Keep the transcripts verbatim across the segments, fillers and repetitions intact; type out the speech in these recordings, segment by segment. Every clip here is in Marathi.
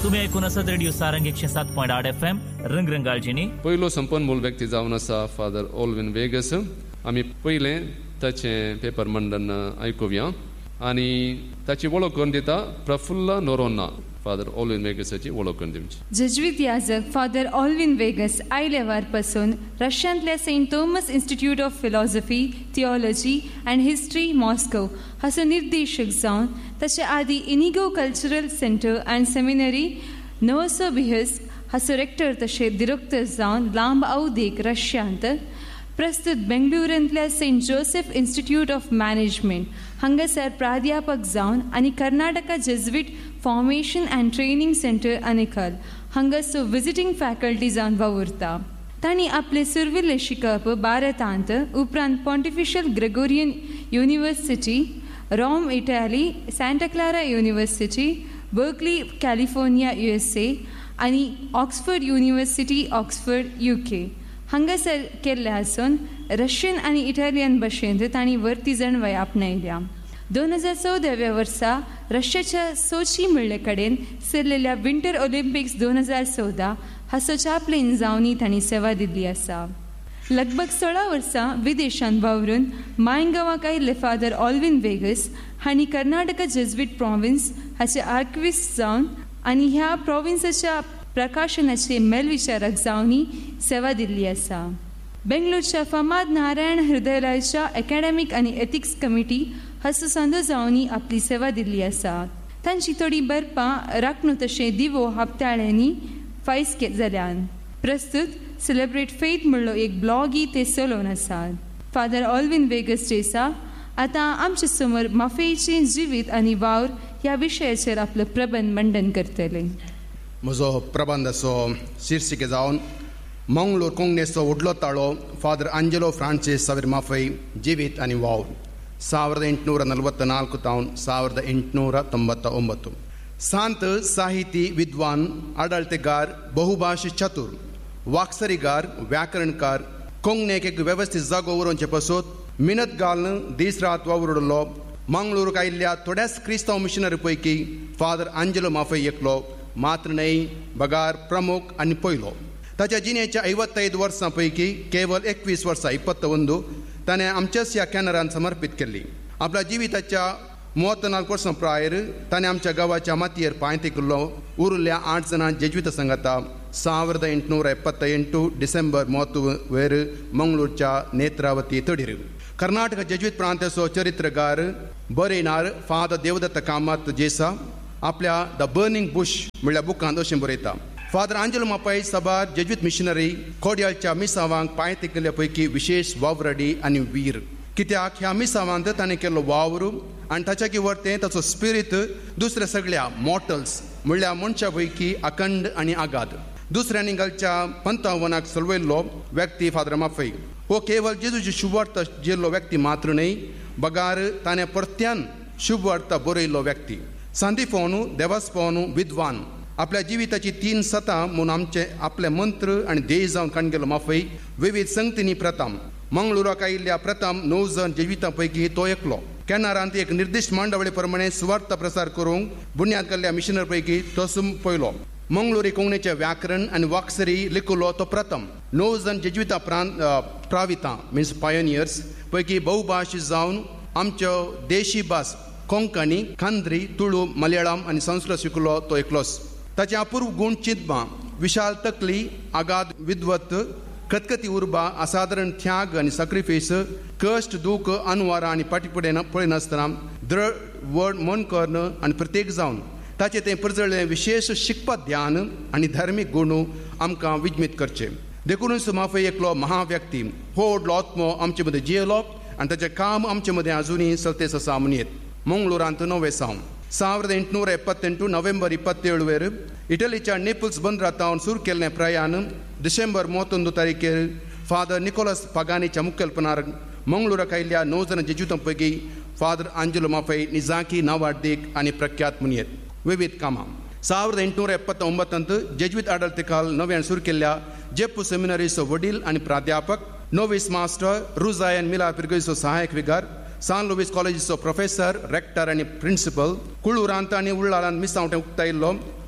तुम्ही ऐकून असत रेडिओ सारंग एकशे सात पॉईंट आठ एफ एम रंगरंगाळजीनी. पयलो संपन्मूल व्यक्ती जावन आसा फादर ऑल्विन वेगस. आमी पयले ताचें पेपर मंडन आयकुया आनी ताची वळख करून दिता प्रफुल्ल नोरोन्ना. फादर ऑल्विन वेगसाची वळख करून दिवची. जेजुईत याजक फादर ऑल्विन वेगस आयलेवार पासून रशियांतल्या Saint Thomas institute of philosophy, theology and history Moscow हाचो निर्देशक जावन तशें आदी Inigo cultural centre and seminary Novosibirsk हाचो रेक्टर तशें डिरेक्टर जावन लांब अवधीक रशियांत प्रस्तुत बेंगळुरूंतल्या Saint Joseph institute of management हांगासर प्राध्यापक जावन आनी Karnataka Jesuit formation and training centre Anekal हांगासर विजिटींग फॅकल्टी जावन वावुरता. तांणी आपले सुरविल्ले शिकप भारतांत उपरांत पॉन्टिफिशियल Gregorian university, Rome Italy, Santa Clara university, Berkeley California U S A आनी ऑक्सफर्ड युनिव्हर्सिटी ऑक्सफर्ड यू के हांगासर केल्ले आसून रशियन आनी इटालियन भाशेंत तांणी वर्ती जणवय आपणायल्या. दोन हजार चौदाव्या वर्सा रशियाच्या सोची म्हणले कडेन सरलेल्या विंटर ऑलिंपिक्स दोन हजार चौदा हाचो चाप्लेन जावनी तांणी सेवा दिल्ली आसा. लगभग सोळा वर्सां विदेशांत वावरून मायगांवाक आयिल्ले फादर ऑल्विन वेगस हांणी कर्नाटका जेजुईट प्रॉविन्स हाचे आर्कविस्ट जावन आनी ह्या प्रॉविन्साच्या प्रकाशनाचे मेलविचारक जावनी सेवा दिल्ली आसा. बेंगलोरच्या फामाद नारायण हृदयालयाच्या एकाडेमीक आनी एथिक्स कमिटी हाचो संदो जावनी आपली सेवा दिल्ली आसा. तांची थोडी बरपां राखणू तशें दिवो हप्ताळ्यांनी फायज जाल्यान. प्रस्तुत सेलिब्रेट फेथ म्हणलो एक ब्लॉगी ते चलोवन आसात. फादर ऑल्विन वेगस जेसा आतां आमचे समोर माफेचें जिवीत आनी वावर ह्या विशयाचेर आपलो प्रबंध मंडन करतले. म्हजो प्रबंधाचो शीर्षिके जावन मंगळूर कोंकणीचो व्हडलो ताळो फादर आंजेलो फ्रांसीस सावेर माफई जिवीत आनी वावर ಸಾವಿರದ ಎಂಟುನೂರ ನಲವತ್ನಾಲ್ಕು ತಾವನ್ ಸಾವಿರದ ಎಂಟುನೂರ ತೊಂಬತ್ತ ಒಂಬತ್ತು. ಸಂತ ಸಾಹಿತಿ ವಿದ್ವಾನ್ ಆಡಳಿತಗಾರ್ बहुभाषी चतुर वाक्सरीगार व्याकरणकार कोंकणीक एक वेवस्थीत जागो उरोवचे पसत मिनत घालून दीस रात वावुरलो मंगळूरक आयिल्ल्या थोड्याच क्रिस्तांव मिशनरी पैकी फादर आंजेलो माफई एकलो मात्र न्हय बगार प्रमुख आनी पयलो. ताच्या जिणेच्या ಐವತ್ತೈದು वर्सां पैकी केवळ एकवीस वर्सां इಪ್ಪತ್ತ ಒಂದು ताणें आमच्याच ह्या कॅनरान समर्पीत केल्ली. आपल्या जिविताच्या ಮೂವತ್ತ ನಾಲ್ಕು वर्सां प्रायर ताणें आमच्या गांवाच्या मातयेर पांय तेकिल्लो. उरिल्ल्या आठ जाणां जेजुईत संघात ಸಾವಿರದ ಎಂಟುನೂರ ಎಪ್ಪತ್ತ ಎಂಟು ಡಿಸೆಂಬರ್ ಮೂವತ್ತು वेर मंगळूरच्या नेत्रावती तडीर. कर्नाटक जेजुईत प्रांताचो चरित्रकार बरयणार फादर देवदत्त कामत जेसा आपल्या द बर्निंग बुश म्हणल्या बुकांत अशें बरयता. फादर आंजेलो माफई साबार जेजुईत मिशनरी कोड्याळच्या मिसावांक पांय तेकिल्ल्या पैकी विशेष वावरडी आनी वीर. कित्याक ह्या मिसावांत ताणें केल्लो वावर आनी ताच्या किवरतें ताचो स्पिरीट दुसऱ्या सगळ्या मॉर्टल्स म्हणल्यार मनशा पैकी अखंड आनी आगाध. दुसऱ्यांनी घालच्या पंथावनाक चलवयल्लो व्यक्ती फादर माफई हो केवळ जेजूची शुभार्थ जिल्लो व्यक्ती मात्र न्हय बगार ताणें परत्यान शुभार्थ बरयल्लो व्यक्ती. सांदीफोनू देवास्पोनू विद्वान आपल्या जिविताची तीन सतां म्हूण आमचे आपले मंत्र आनी ध्येय जावन काणगेलो माफई विविध संगतींनी प्रथम मंगळूराक आयिल्ल्या प्रथम णव जण जेजुईतां पैकी तो एकलो. कॅनरांत एक निर्दिश्ट मांडवळे प्रमाणे सुवार्थ प्रसार करूंक बुन्याद केल्ल्या मिशनर पैकी तो पयलो. मंगळूरी कोंकणीचे व्याकरण आनी वाक्सरी लिखुलो तो प्रथम. णव जण जेजुईतां प्रांत प्रावितां मिन्स पायोनियर्स पैकी बहुभाशी जावन आमच्यो देशी भास कोंकणी, खांद्री, तुळू, मलयाळम आनी संस्कृत शिकलो तो एकलोच. ताचे अपूर्व गुण चिंतपां विशाल तकली, आगाध विद्वत, खतखती उर्बा, असाधारण त्याग आनी सॅक्रिफायस, कश्ट, दूख, अनवारां आनी पाटीपडेन पळयनासतना दृढ वड मन कर्ण आनी प्रत्येक जावन ताचे तें परजळ्ळें विशेष शिकपा ध्यान आनी धार्मीक गुण आमकां विजमीत करचे. देखूनच माफई एकलो महाव्यक्ती हो व्हडलो आत्मो आमचे मदें जियेलो आनी ताचें काम आमचे मदें आजुनूय चलतेच आसा म्हणयेत. मंगळूरांत नवे सावन ಸಾವಿರದ ಎಂಟುನೂರ ಎಪ್ಪತ್ತೆಂಟು ನವೆಂಬರ್ ಇಪ್ಪತ್ತೇಳು ವೇರು ಇಟಲಿच्या नेपल्स बंदरांतावन सुरू केल्लें प्रयाण डिसेंबर ಮೂವತ್ತೊಂದು तारखेर फादर निकोलस पागानीच्या मुखेलपणान मंगळूराक आयिल्ल्या णव जण जेजुईतां पैकी फादर आंजेलो माफई निजाकी नावाडीक आनी प्रख्यात म्हणयेत. विविध कामां ಸಾವಿರದ ಎಂಟುನೂರ ಎಪ್ಪತ್ತ ಒಂಬತ್ತಂत जेजुईत आडळतेकाल नव्यान सुरू केल्ल्या जेप्पू सेमिनरीचो वडील आनी प्राध्यापक, नोविस मास्टर, रुजायन मिला पिर्गेचो सहायक विगार, सान लुईस कॉलेजीचो प्रोफेसर, रेक्टर आनी प्रिंसिपल, कुळूरांत आनी उल्लारांत मिसावटें उक्तायिल्लो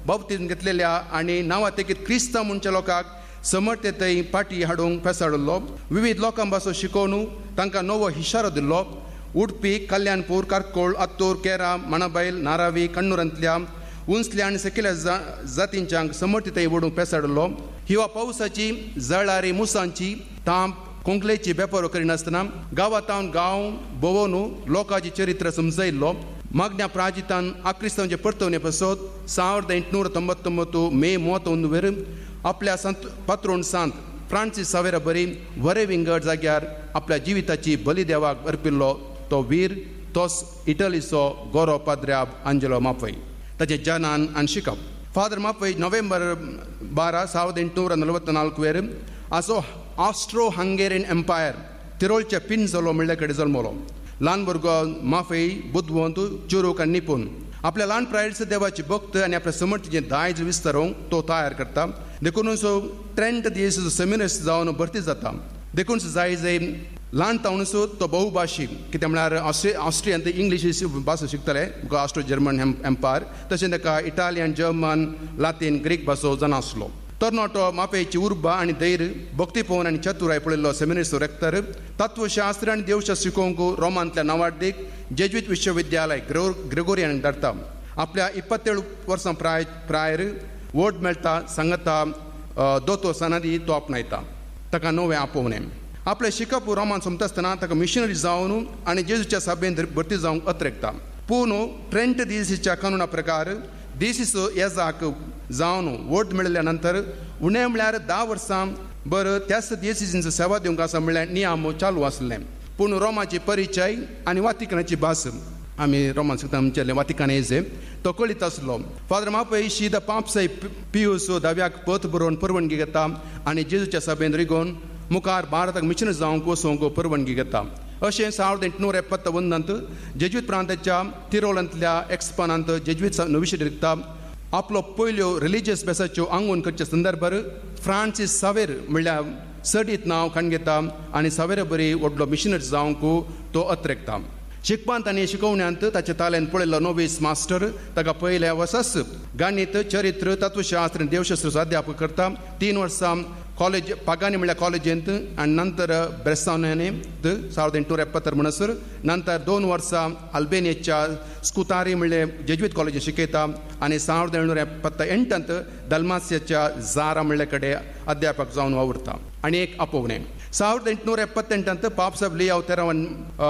बाबतींत घेतलेल्या आनी नांवां तेकीत क्रिस्तांव म्हणच्या लोकांक समर्थतेय पाटी हाडूंक फेसाडलो. विविध लोकां पासून शिकोवन तांकां नवो इशारो दिल्लो. उडपी, कल्याणपूर, कारकोळ, आत्तूर, केरा, मणाबैल, नारावी, कण्णूरांतल्या उंचल्या आनी सकयल्या जातींच्यांक समर्थतेय ओडूंक फेसाडलो. हिवा पावसाची, जळारी, मुसांची, तांप, कोंकलेची बेपारो करिनासतना गांवांतावन गांव भोंवून लोकांची चरित्र समजयल्लो. मागण्या प्राजितान आक्रिस्तांचे परतवणे पासत ಸಾವಿರದ ಎಂಟುನೂರ ತೊಂಬತ್ತೊಂಬತ್ತು मे ಮೂವತ್ತೊಂದು वेर आपल्या संत पात्रोण सांत फ्रांसीस सावेरा बरी वरे विंगड जाग्यार आपल्या जिविताची बली देवाक अर्पिल्लो तो वीर तोच इटलीचो गोरो पाद्र्याब आंजेलो मापय. ताचे जनान आनी शिकप. फादर मापय नोव्हेंबर बारा ಸಾವಿರದ ಎಂಟುನೂರ ನಲವತ್ನಾಲ್ಕು वेर आसो ऑस्ट्रो हंगेरियन एम्पायर तिरोलच्या पिन्झोलो म्हणले कडेन जल्मलो. ल्हान भुरगो माफई बुद्धवंत चुरूक आनी निपूण. आपल्या ल्हान प्रायड्स देवाची भक्त आनी आपल्या समर्थीचें दायज विस्तारूंक तो तयार करता. देखूनच ट्रेंट दीस सेमिनरिस्ट जावन भरती जाता. देखून जाय जाय ल्हान तावनूच तो बहुभाशी कित्याक म्हळ्यार ऑस्ट्रे ऑस्ट्रियन ते इंग्लीश भास शिकतले ऑस्ट्रो जर्मन एम्पायर. तशें ताका इटालियन, जर्मन, लातीन, ग्रीक भासो जानासलो. तरणाटो मापेची उर्बा आनी धैर्य, भक्तीपवन आनी चतुराय पळयल्लो सेमिनरिस्ट रेक्टर. तत्वशास्त्र आनी देवशास्त्र शिकोवंक रोमांतल्या नवाड्डीक जेजुईत विश्वविद्यालय ग्रेगो ग्रेगोरियन धाडटा. आपल्या इಪ್ಪತ್ತೇಳು वर्सां प्राय प्रायर वोट मेळटा सांगता दोतोर सनादी तो आपणायता. ताका नवें आपोवणें. आपलें शिकप रोमान सोंपतासतना ताका मिशनरी जावन आनी जेजूच्या सभेंत भरती जावंक अत्रेकता. पूण ट्रेंट दीसीच्या कानुना प्रकार दीसीस येजाक जावन वोट मेळिल्ल्या नंतर उणें म्हळ्यार धा वर्सां बरं त्याच दिसींचो सेवा दिवंक आसा म्हळ्यार नियम चालू आसलें. पूण रोमाची परिचय आनी वातिकनाची भास आमी रोमान शिकता आमचे वातिकानेजे तो कळीत आसलो. फादर मापय शी द पापसाय पियूस दाव्याक पत बरोवन परवानगी घेता आनी जेजूच्या सभेंत रिगोवन मुखार भारताक मिशनरी जावंक वचोवंक परवानगी घेता. अशें ಸಾವಿರದ ಎಂಟುನೂರ ಎಪ್ಪತ್ತೊಂದರಂत जेजुईत प्रांताच्या तिरोलांतल्या एक्सपानांत जेजुईत नोविशेट रिकता आपलो पयल्यो रिलिजियस बेसाच्यो आंगोन करच्या संदर्भार फ्रांसीस सावेर म्हणल्यार सडीत नांव खाण घेता आनी सावेरा बरी व्हडलो मिशनरी जावंक तो अत्रेकता. शिकपांत आनी शिकोवण्यांत ताचे तालेंत पळयल्लो नोवीस मास्टर ताका पयल्या वर्सास गणित, चरित्र, तत्वशास्त्र आनी देवशास्त्र अध्यापक करता. तीन वर्सां कॉलेज पागानी म्हळ्यार कॉलेजींत आनी नंतर ब्रेसावनेंत ಸಾವಿರದ ಎಂಟುನೂರ ಎಪ್ಪತ್ತರ म्हणसर नंतर दोन वर्सां अल्बेनियाच्या स्कुतारी म्हणल्यार जेजुईत कॉलेजींत शिकयता आनी ಸಾವಿರದ ಏಳುನೂರ ಎಪ್ಪತ್ತ ಎಂಟಂत दलमासियाच्या जारा म्हणले कडेन अध्यापक जावन वावुरता. आनी एक आपोवणें. ಸಾವಿರದ ಎಂಟುನೂರ ಎಪ್ಪತ್ತೆಂಟಂತ पापसाब लियाव तेरावन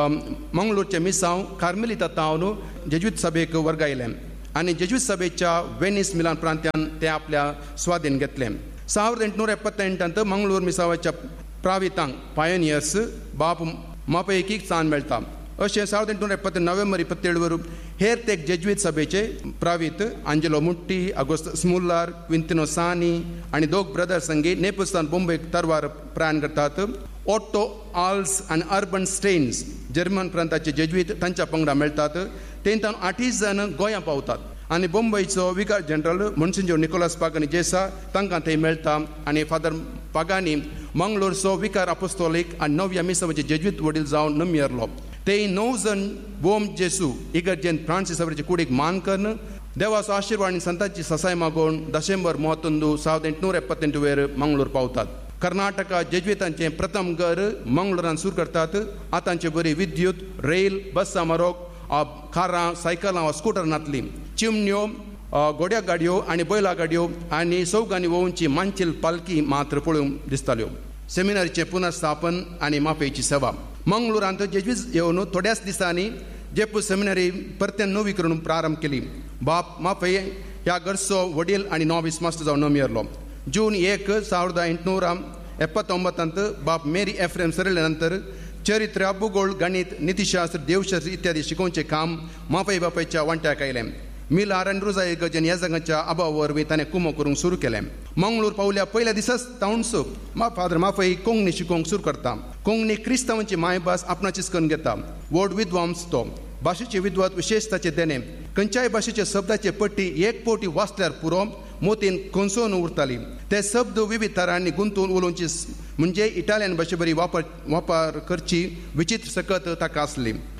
मंगळूरचे मिसांव कार्मेलिता तावन जेजुईत सभेक वर्गायलें आनी जेजुईत सभेच्या वेनिस मिलान प्रांत्यान ते आपल्या स्वाधीन घेतलें. ಸಾವಿರದ ಎಂಟುನೂರ ಎಪ್ಪತ್ತೆಂಟಂತ मंगळूर मिसावाच्या प्रावितांक पायोनियर्स बाप मापयकीक स्थान मेळटा. अशें ಸಾವಿರದ ಎಂಟುನೂರ ಎಪ್ಪತ್ತ नोव्हेंबर ಇಪ್ಪತ್ತೇಳು वर हेर ते जेजुईत सभेचे प्रावीत आंजेलो मुट्टी, अगोस्त स्मुल्लार, क्विंतिनो सानी आनी दोग ब्रदर संगी नेपलसान मुंबयक तरवार प्रयाण करतात. ओट्टो आल्स आनी अर्बन स्टेन्स जर्मन प्रांताचे जेजुईत तांच्या पंगडा मेळटात. तेंतान आठीस जण गोंया पावतात आनी मुंबयचो विकार जनरल मोन्सिंजोर निकोलास पागानी जेसा तांकां थंय मेळटा आनी फादर पागानी मंगळूरचो विकार अपोस्तोलीक आनी नव्या मिसावाचे जेजुईत वडील जावन नमियरलो. ते णव जण बोम जेसू इगर्जेन फ्रांसीस सावेराचे कुडीक मान करन देवाचो आशिर्वाद आनी संतांची ससाय मागोवन डिसेंबर ಮೂವತ್ತೊಂದು ಸಾವಿರದ ಎಂಟುನೂರ ಎಪ್ಪತ್ತೆಂಟು वेर मंगळूर पावतात. कर्नाटका जेजुईतांचें प्रथम घर मंगळूरान सुरू करतात. आतांचे बरी विद्युत, रेल, बसां मारोक कारां, सायकलां वा स्कुटरांतली चिमण्यो, गोड्या गाडयो आनी बैला गाडयो आनी सौगांनी वोवनची मांचील पालकी मात्र पळोवंक दिसताल्यो. सेमिनारीचें पुनर्स्थापन आनी मापेची सेवा. मंगळूरांत जेजुईत येवन थोड्याच दिसांनी जेपू सेमिनारी परतेन नवी करून प्रारंभ केली. बाप माफय ह्या घरचो वडील आनी नॉविस मास्टर जावन नमियरलो. जून एक ಸಾವಿರದ ಎಂಟುನೂರ ಎಪ್ಪತ್ತೊಂಬತ್ತಂत बाप मेरी एफ्रेम सरले नंतर चरित्र, भूगोळ, गणित, नीतिशास्त्र, देवशास्त्र इत्यादी शिकोवचें काम मापय बापायच्या वांट्याक आयलें. मिलार आनी रुजाय गजन ह्या जगाच्या अभावा वरवीं ताणें कुमो करूंक सुरू केलें. मंगळूर पावल्या पयल्या दिसाच तावणस मा फादर माफय कोंकणी शिकोवंक सुरू करता. कोंकणी क्रिस्तांवांची मायभास आपणाचीच करून घेता. व्हड विद्वांस तो. भाशेचे विद्वत विशेष ताचे देणे. खंयच्याय भाशेचे शब्दाचे पट्टी एक पोटी वाचल्यार पुरो मोतीन खोंसून उरताली. ते शब्द विविध तरांनी गुंतून उलोवची म्हणजे इटालियन भाशे बरी वापर वापर करची विचित्र सकत ताका आसली.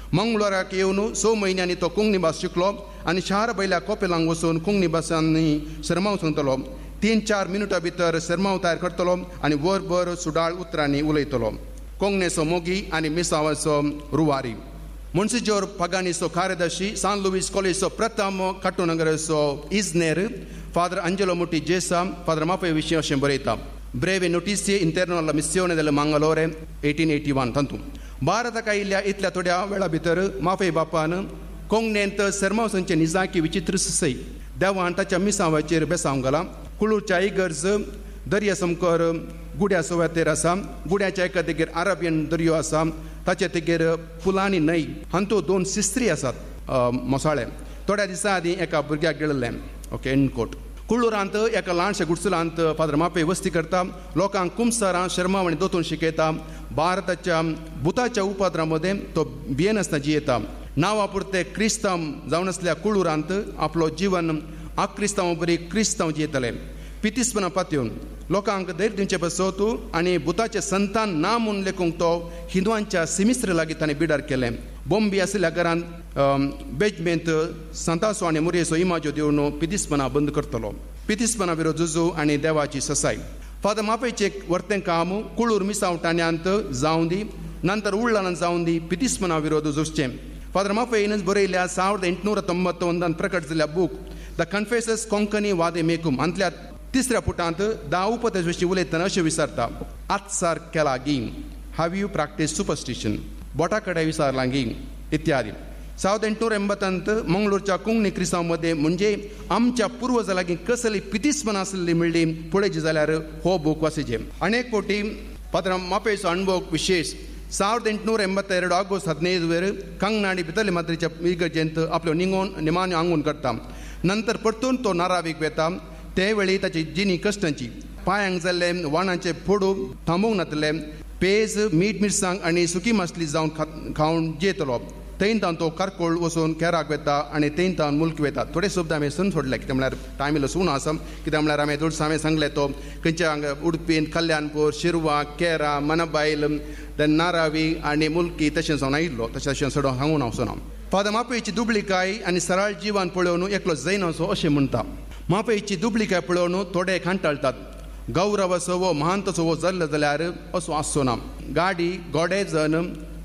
मंगळवाराक येवन स म्हयन्यांनी तो कोंकणी भास शिकलो आनी शार बैल्या कोपेलांक वचून कोंकणी भासांनी सरमाव सांगतलो. तीन चार मिनटां भितर सरमाव तयार करतलो आनी वरभर सुडाळ उतरांनी उलयतलो. कोंकणीचो मोगी आनी मिसावाचो रुवारी. मोन्सिजोर पगानीचो कार्यदर्शी सान लुईस कॉलेजचो प्रथम काटोनगराचो इजनेर फादर अंजेलो मुटी जेसा फादर माफय विशीं अशें बरयता. ब्रेवे नोटिzie interno alla missione delle Mangalore eighteen eighty-one तांतू भारताक आयिल्ल्या इतल्या थोड्या वेळा भितर माफय बापान कोंकणींत सरमावसांचे निजाकी विचित्र सय देवान ताच्या मिसावाचेर बेसांव घाला. कुळूरच्या इगर्ज दर्या समकर गुड्या सव्यातेर आसा. गुड्याच्या एका देगेर अरेबियन दर्यो आसा. ताचे तेगेर पुलानी न्हंय हांतू दोन सिस्त्री आसात मोसाळे. थोड्या दिसां आदीं एका भुरग्याक गेळिल्लें. Okay and quote. कुळूरांत एका ल्हानशा गुडसलांत फादर मापे वस्ती करता. लोकांक कुमसारां शर्मावणी दोतून शिकयता. भारताच्या भुताच्या उपद्रा मदें तो भियेनासतना जियेता. नांवा पुरते क्रिस्तांव जावन आसल्या कुळूरांत आपलो जीवन अक्रिस्तांव बरी क्रिस्तांव जियेतले. पितिसपणां पातयेवन लोकांक धैर्य दिवचे बसोतू आनी भुताचे संतान ना म्हूण लेखूंक तो हिंदुवांच्या सिमिस्त्र लागीं ताणें बिडार केलें. बॉम्बे आशिल्ल्या घरांत बेजमेंत सांतासो आनी मुरयेचो इमाज्यो दिवन पितिसपणां बंद करतलो. पितिसपणां विरोध झुजू आनी देवाची ससाय. फादर मापेचें वर्तें काम कुळूर मिसावटाण्यांत जावं दी नंतर उळ्ळान जावं दी पितिसपणां विरोध झुजचें. फादर मापेनच बरयल्या ಸಾವಿರದ ಎಂಟುನೂರ ತೊಂಬತ್ತೊಂದಾन प्रकट जाल्ल्या बूक द कन्फेसस कोंकणी वादे मेकूम हांतल्या तिसऱ्या पुटांत धा उपदेश विशीं उलयतना अशें विचारता. आत्सार केला गी हॅव यू प्रॅक्टीस सुपरस्टिशन बोटा कडेन विचारलां गी इत्यादी. ಸಾವಿರದ ಎಂಟುನೂರ ಎಂಬತ್ತಂत मंगळूरच्या कोंकणी क्रिस्तांव मध्ये म्हणजे आमच्या पुर्वजां लागीं कसली पितिसपणां आसली म्हणली पळयची जाल्यार हो बूक वाचीचे. अनेक फावटी फादर मापेचो अणभव विशेष. ಸಾವಿರದ ಎಂಟುನೂರ ಎಂಬತ್ತೆರಡು ಆಗಸ್ಟ್ ಹದಿನೈದು ವೇರ್ ಕಂಗ್ನಾಡಿ ಬಿತಲೆ मात्रेच्या इगर्जेंत आपलो निंगोन निमान्यो आंगून करता. नंतर परतून तो नारावीक वेता. ते वेळी ताची जिणी कश्टांची पांयांक जाल्ले वाणाचे फोडू थांबूंक नातले. पेज मीठ मिरसांग आनी सुकी मासली जावन खावन जेतलो. थंय तावन तो कारकोळ वचून केराक वेता आनी थंय तावन मुल्क वेता. थोडे शब्द हांवें सून सोडले कित्याक म्हळ्यार टायम इल्लो सून आसा. कित्याक म्हळ्यार हांवें थोडसो हांवें सांगलें तो खंयच्या हांगा उडपीन कल्याणपूर शिरवा केरा मनबायल देन नारावी आनी मुल्की तशें जावन आयिल्लो. तशें तशें सडो सांगून हांव सोना. फादर मापेची दुबळीकाय आनी सराळ जिवान पळोवन एकलो जैन असो अशें म्हणटा. मापेची दुबळीकाय पळोवन थोडे खांटाळटात. गौरव असो वो महांतसो वो जाल्लो जाल्यार असो आसचो ना. गाडी गोडे जन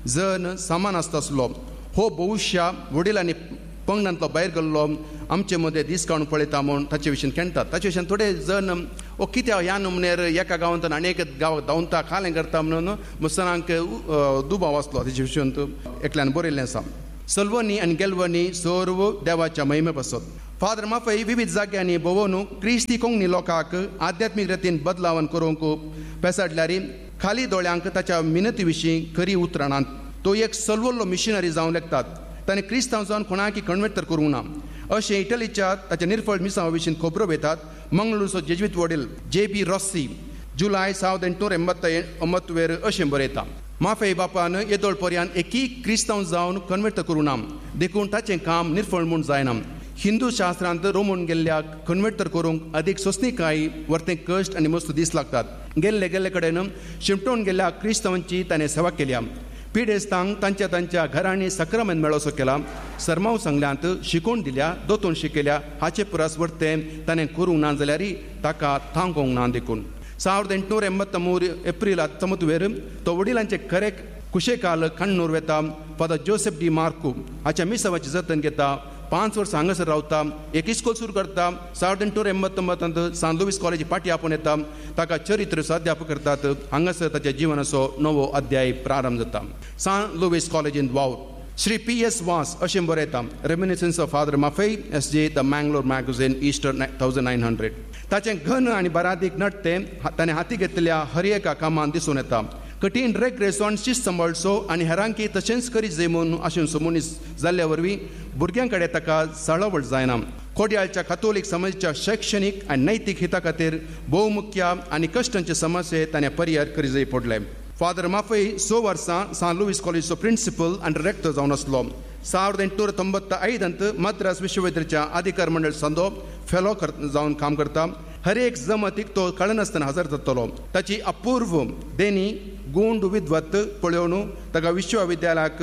जन सामान आसता आसलो. हो भविश्य वडिलांनी पंगडांतलो भायर गेल्लो आमचे मदें दीस काडून पळयता म्हूण ताचे विशीं खेळटात. ताचे विशीं थोडे जण ओ कित्याक ह्या नमनेर एका गांवांत आनी एक गांवांत धांवता खालें करता म्हणून मुसलांक दुबाव आसलो. ताचे विशीं एकल्यान बरयल्लें आसा. सल्वनी आनी गेल्वनी सर्व देवाच्या महिमे बसत. फादर माफय विविध जाग्यांनी भोंवून क्रिस्ती कोंकणी लोकांक आध्यात्मीक रितीन बदलावन करूंक पेसाडल्यार खाली दोळ्यांक ताच्या मिनती विशीं खरी उतराणांत. तो एक सल्वल्लो मिशनरी जावं लागतात. ताणें क्रिस्तांव जावन कोणाकी कन्वर्ट तर करूंक ना अशें इटलीच्या ताच्या निर्फळ मिसांवा विशीं खबरो येतात. मंगळूरचो जेजुईत वडील जे बी रॉसी जुलय ಸಾವಿರದ ಎಂಟುನೂರ ಎಂಬತ್ತೊಂಬತ್ತು वेर अशें बरयता. माफय बापान येदोळ पर्यंत एकी क्रिस्तांव जावन कन्वर्ट करूं ना देखून ताचें काम निर्फळ म्हूण जायना. हिंदू शास्त्रांत रोमून गेल्ल्या कन्वर्ट तर करूंक अदीक सोंसणीकाय वर्तें कश्ट आनी मस्त दीस लागतात. गेल्ले गेल्ले कडेन शिमटोवन गेल्ल्या क्रिस्तांवांची ताणें सेवा केल्या. पिडेस्तांक तांच्या तांच्या घरांनी सक्रामेंत मेळोसो केला. सरमाव सांगल्यांत शिकोवन दिल्या दोतोन शिकयल्या हाचे पुरास वर्तें ताणें करूंक ना जाल्यार ताका थांबोवंक ना देखून. ಸಾವಿರದ ಎಂಟುನೂರ ಎಂಬತ್ಮೂರು एप्रील ಹತ್ತೊಂಬತ್ತು वेर तो वडिलांचे खरे कुशेकाल कण्णूर वेता. फादर जोसेफ डी मार्कू हाच्या मिसावाची जतन घेता. पांच वर्सां हांगासर रावता. एक इस्कॉल सुरू करता. ಸಾವಿರದ ಎಂಟುನೂರ ಎಂಬತ್ತೊಂಬತ್ತಂत सान लुईस कॉलेजी पाटी आपोवन येता. ताका चरित्र अध्यापक करतात. हांगासर ताच्या जिवनाचो नवो अध्याय प्रारंभ जाता. सान लुईस कॉलेजींत वावर श्री पी एस वास अशें बरयता. रेमिनिसन्स ऑफ फादर माफय एस जे the Mangalore magazine Easter thousand nine hundred. ताचें घन आनी बरादीक नडतें ताणें हाती घेतलेल्या हर एका कामान दिसून येता. कठीण रेग रेसोन शिस्त सांबाळचो आनी हेरांकी तशेंच करी जय म्हूण आशें मनीस जाल्ल्या वरवीं भुरग्यां कडेन ताका चळवळ जायना. खोडयाळच्या कातोलीक समाजाच्या शैक्षणीक आनी नैतीक हिता खातीर भोवमुख्य आनी कश्टांचे समस्ये ताणें पर्याय करी जय पडले. फादर माफय स वर्सां सान लुईस कॉलेजचो प्रिंसिपल आनी रेक्टर जावन आसलो. ಸಾವಿರದ ಎಂಟುನೂರ ತೊಂಬತ್ತ ಐದಂत मद्रास विश्वविद्यालयाच्या अधिकार मंडळ संदो फेलो जावन काम करता. हर एक जमतीक तो कळनासतना हजर जातलो. ताची अपूर्व देणी गुण विद्वत पळोवन ताका विश्वविद्यालयाक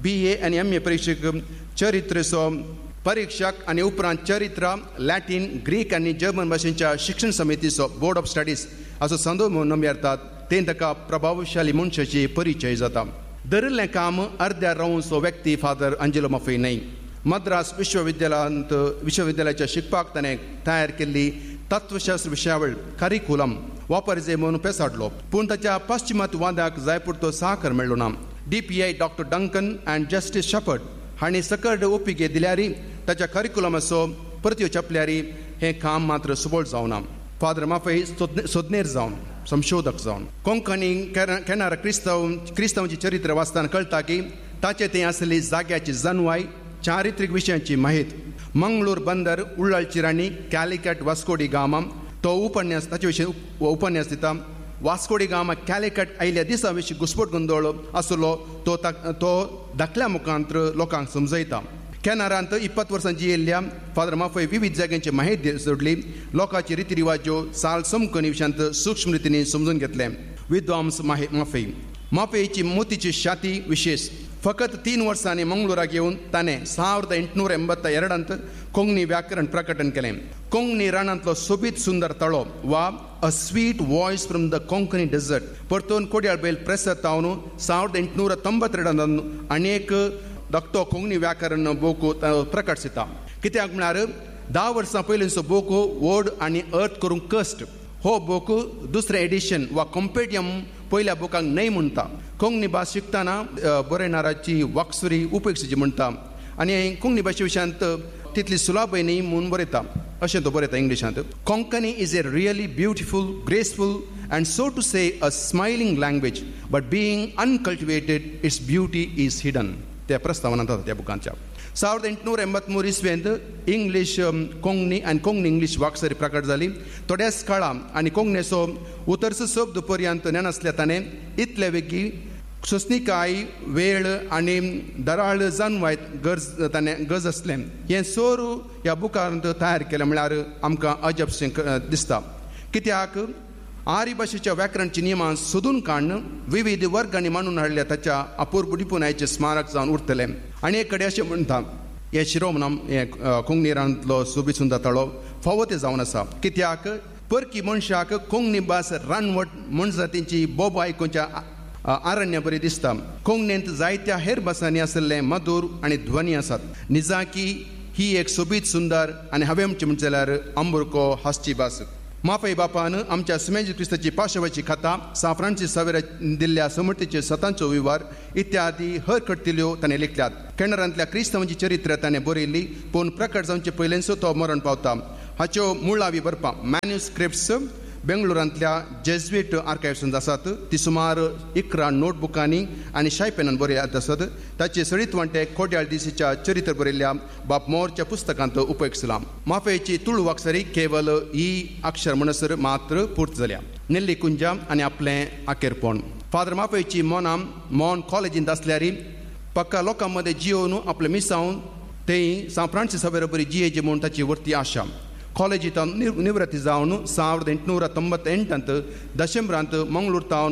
बी ए आनी एम ए परीक्षेक चरित्रसो परीक्षक आनी उपरांत चरित्र लॅटीन ग्रीक आनी जर्मन भाशेच्या शिक्षण समितीचो बोर्ड ऑफ स्टडीज हाचो संदो म्हणून नम्यारतात ते ताका प्रभावशाली मनशाची परिचय जाता. दरिल्लें काम अर्द्यार रावूंचो व्यक्ती फादर अंजेलो माफई न्हय. मद्रास विश्वविद्यालयांत विश्वविद्यालयाच्या शिकपाक ताणें तयार केल्ली तत्वशास्त्र विशयावळ करिकुलम वापरचे म्हणून पेसाडलो, पूण ताच्या पाश्चिमात्यवादाक जाय पुरतो साकर मेळ्ळो ना. डी पी आय डॉक्टर डंकन अँड जस्टीस शपर्ड हांणी सकट ओपिके दिल्यारी ताच्या करिकुलमाचो परत्यो छापल्यारी हें काम मात्र सुबोळ जावना. फादर माफई सोदनेर जावन संशोधक जावन कोंकणी केनारा क्रिस्तांव क्रिस्तांवांची चरित्र वाचतना कळटा की ताचे थंय आसली जाग्याची जणवाय चारित्रीक विशयांची माहीत. मंगळूर बंदर उळ्ळाळची राणी कॅलिकट वास्कोडी गामा तो उपन्यास ताचे विशीं उपन्यास दिता. वास्कोडी गामा कॅलिकट आयिल्ल्या दिसा विशीं घुसपट गोंदळ आसलो तो तो धाकल्या मुखांतर लोकांक समजयता. कॅनरांत इप्पत वर्सां जियेल्ल्या फादर माफई विविध जाग्यांची माहिती जोडली. लोकांची रिती रिवाज्यो साल समकणी विशयांत सूक्ष्म रितींनी समजून घेतले. विद्वांस माफई माफईची मोतीची शाती विशेष फकत तीन वर्सांनी मंगळुराक येवन ताणें ಸಾವಿರದ ಎಂಟುನೂರ ಎಂಬತ್ತೆರಡಂತ कोंकणी व्याकरण प्रकटन केलें. कोंकणी रानांतलो सोबीत सुंदर तळो वा a sweet voice from the Konkani dessert परतून कोड्याळ बैल प्रेसांत तावन ಸಾವಿರದ ಎಂಟುನೂರ ತೊಂಬತ್ತೆರಡಂत आनीक धाकटो कोंकणी व्याकरण बोको प्रकट जाता. कित्याक म्हळ्यार धा वर्सां पयलींचो बोको वोड आनी अर्थ करूंक कस्ट हो बोक दुसरें एडिशन वा कॉम्पेडियम पयल्या बोकाक न्हय म्हणटा. कोंकणी भास शिकतना बरयणाराची वाक्सुरी उपेक्षेची म्हणटा आनी कोंकणी भाशे विशयांत तितली सुलाभय न्हय म्हणून बरयता अशें तो बरयता इंग्लिशांत. Konkani is a really beautiful graceful and so to say a smiling language but being uncultivated it's beauty is hidden. त्या प्रस्तावनांत त्या बुकांच्या ಸಾವಿರದ ಎಂಟುನೂರ ಎಂಬತ್ಮೂರು इस्वेंत इंग्लीश कोंकणी आनी कोंकणी इंग्लीश वाक्सरी प्रकट जाली. थोड्याच काळा आनी कोंकणीचो उतरस शब्द पर्यंत नेनासल्या ताणें इतले वेगी सोंसणीकाय वेळ आनी दराळ जानवायत गरज ताणें गरज आसलें हें सोर ह्या बुकांत तयार केलें म्हळ्यार आमकां अजबशें दिसता. कित्याक आर्य भाशेच्या व्याकरणची नियमां सोदून काडून विविध वर्ग आनी मांडून हाडल्या ताच्या अपूर्वपणाचें स्मारक जावन उरतलें. आनी एक कडेन अशें म्हणटा हे शिरोमणाम हे कोंकणी रानांतलो सोबीत सुंदर तळो फावो ते जावन आसा. कित्याक परकी मनशाक कोंकणी भास रानवट मनजातींची बोब आयकुच्या आरण्य बरी दिसता. कोंकणींत जायत्या हेर भासांनी आसले मधूर आनी ध्वनी आसात. निजाकी ही एक सोबीत सुंदर आनी हांवें म्हणचें म्हणचें जाल्यार अमृको हास्ची भास. माफई बापान आमच्या सुमेज क्रिस्ताची पाशवाची खाता सा फ्रांसीस सावेरा दिल्ल्या समर्थीचे सतांचो विवार इत्यादी हर खटतिल्यो ताणें लिखल्यात. कॅनरांतल्या क्रिस्तांवांची चरित्र ताणें बरयल्ली पूण प्रकट जावचे पयलेंचो तो मरण पावता. हाच्यो मुळावी बरपां मॅन्युस्क्रिप्ट्स बेंगळुरांतल्या जेझुईट आर्कायव्सांत आसात. ती सुमार इकरा नोटबुकांनी आनी शायपेनान बरयल्यात आसात. ताचे सडीत कोड्याळ दिसीच्या चरित्र बरयल्ल्या बाप मोरच्या पुस्तकांत उपेग जालां. माफयेची तुळ वाक्सरी केवल ही अक्षर म्हणसर मात्र पूर्त जाल्या. नेल्ली कुंजा आनी आपलें आखेरपण. फादर माफयेची मोनां मोन कॉलेजींत आसल्यारी पक्का लोकां मदें जियोवन आपलें मिसावन थंय सा फ्रांसीस सावेरा बरी जियेची म्हूण ताची वर्ती आशा. कॉलेजींत निवृत्ती जावन ಸಾವಿರದ ಎಂಟುನೂರ ತೊಂಬತ್ತೆಂಟಂತ डिसेंबरांत मंगळूर तावन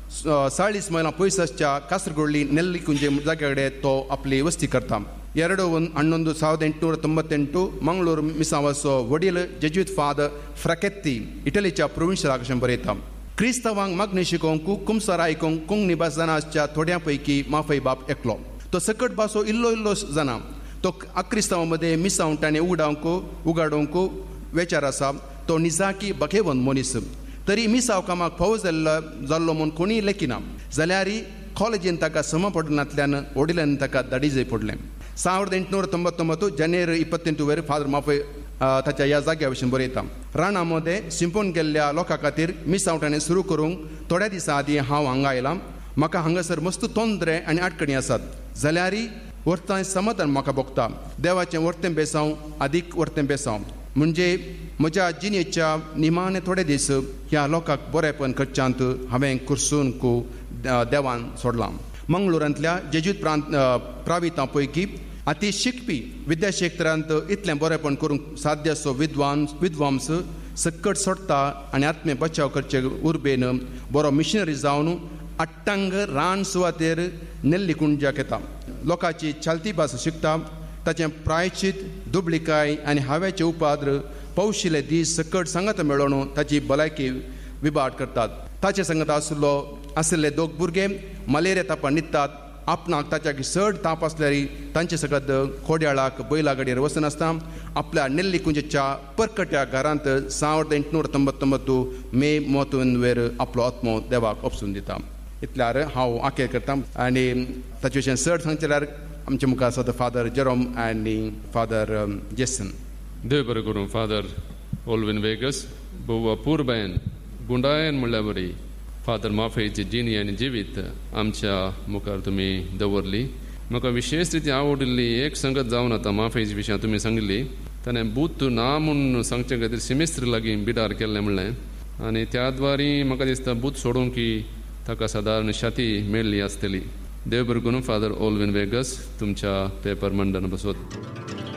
चाळीस मैलां पयस आसच्या कासरगोडली नेल्ली कुंजे जाग्या कडेन तो आपली वस्ती करता. ಎರಡು ಹನ್ನೊಂದು ಸಾವಿರದ ಎಂಟುನೂರ ತೊಂಬತ್ತೆಂಟು मंगळूर मिसावाचो वडील जेजुईत फादर फ्रॅकेत्ती इटलीच्या प्रोविन्शियल आकाशांत बरयता. क्रिस्तांवांक मागणी शिकोवंक कुमसार आयकोंक कोंकणी भास जाणा आसच्या थोड्यां पैकी माफई बाप एकलो. तो सकट भासो इल्लो इल्लो जाणा. तो अक्रिस्तांवां मदें मिसावन ताणें उगडावंक उगाडोवंक वेचार आसा. तो निजाकी बखेवन मनीस. तरी मिसाव कामाक फावो जाल्लो जाल्लो म्हूण कोणीय लेखिना जाल्यार कॉलेजीन ताका सम पडनांतल्यान वडिलांनी ताका धाडीजय पडलें. ಸಾವಿರದ ಎಂಟುನೂರ ತೊಂಬತ್ತೊಂಬತ್ತು जानेर इಪ್ಪತ್ತೆಂಟು वेर फादर माफय ताच्या ह्या जाग्या विशीं बरयता. राणा मदें शिंपून गेल्ल्या लोकां खातीर मिसावटाणें सुरू करूंक थोड्या दिसां आदीं हांव हांगा आयलां. म्हाका हांगासर मस्त तोंदरे आनी आडकणी आसात जाल्यार वर्तां समाधान म्हाका भोगता. देवाचें वर्तें बेसांव अदीक वर्तें बेसांव म्हणजे म्हज्या जिणेच्या निमाणे थोडे दीस ह्या लोकांक बरेपण करच्यांत हांवें कुर्सूंक देवान सोडलां. मंगळुरांतल्या जेजुईत प्रांत प्रावितां पैकी अति शिकपी विद्याक्षेत्रांत इतलें बरेपण करूंक साध्य असो विद्वांस विद्वांस सकट सोडता आनी आत्मे बचाव करचे उर्बेन बरो मिशनरी जावन अट्टांग रान सुवातेर नेल्ली कुंजाक येता. लोकांची चलती भास शिकता. ताचें प्रायचीत दुबळिकाय आनी हांवेचे उपाद्र पौशिले दीस सकट संगत मेळोवन ताची भलायकी विबाट करतात. ताचे संगत आशिल्लो आशिल्ले दोग भुरगे मलेरिया तापान न्हिदतात. आपणाक ताच्या चड ताप आसल्यार तांचे सगत खोड्याळाक बैलागाडयेर वचनासता आपल्या नेल्ली कुंजेच्या परकट्या घरांत सावड ಎಂಟುನೂರ ತೊಂಬತ್ತೊಂಬತ್ತು मे ಮೂವತ್ತೊಂದು आपलो आत्मो देवाक ओपसून दिता. इतल्यार हांव आखेर करता आनी ताचे विशयी चड सांगचे जाल्यार आमचे मुखार आसा फादर जेरोम आनी फादर जेसन. देव बरें करूं. फादर ओल्विन वेगस बुवा पुरबायन गुंडायन म्हणल्यार बरी फादर माफेची जिणी आनी जिवीत आमच्या मुखार तुमी दवरली. म्हाका विशेष रिती आवडिल्ली एक संगत जावन आतां माफेच्या विशयां तुमी सांगिल्ली. ताणें बूत ना म्हूण सांगचे खातीर सिमेस्त्र लागीं बिडार केल्लें म्हणलें आनी त्या द्वारी म्हाका दिसता बूत सोडूंक की ताका सादारण शाती मेळ्ळी आसतली. देव बरें करूं. फादर ओल्विन वेगस तुमच्या पेपर मंडन बसोत.